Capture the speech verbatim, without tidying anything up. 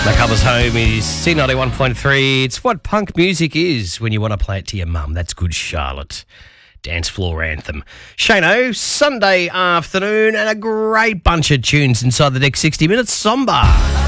Comes home is C ninety-one point three. It's what punk music is when you want to play it to your mum. That's Good Charlotte. Dance floor anthem. Shano, Sunday afternoon and a great bunch of tunes inside the next sixty minutes. Somba.